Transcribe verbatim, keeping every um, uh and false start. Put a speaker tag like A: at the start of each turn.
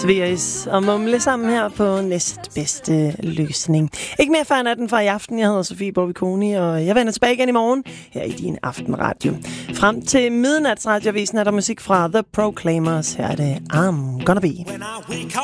A: Sveris og mumle sammen her på næstbedste løsning. Ikke mere før natten fra i aften. Jeg hedder Sofie Borbiconi, og jeg vender tilbage igen i morgen her i din aftenradio. Frem til midnatsradiovisen er der musik fra The Proclaimers. Her er det I'm Gonna Be.